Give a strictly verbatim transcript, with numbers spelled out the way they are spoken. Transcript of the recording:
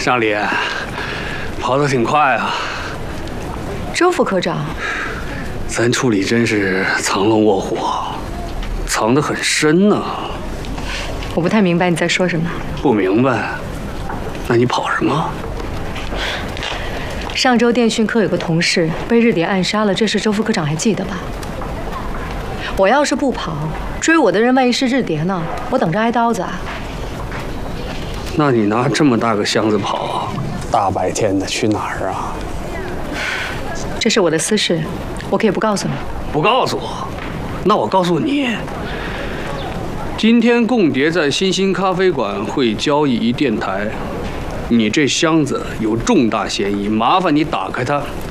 上李，跑得挺快啊。 周副科长， 咱处理真是藏龙卧虎，藏得很深呢、啊。 我不太明白你在说什么。 不明白？那你跑什么？ 上周电讯科有个同事被日谍暗杀了，这事周副科长还记得吧？我要是不跑，追我的人万一是日谍呢？我等着挨刀子啊！ 那你拿这么大个箱子跑，大白天的去哪儿啊？ 这是我的私事，我可以不告诉你。 不告诉我？那我告诉你，今天共谍在新兴咖啡馆会交易一电台，你这箱子有重大嫌疑，麻烦你打开它，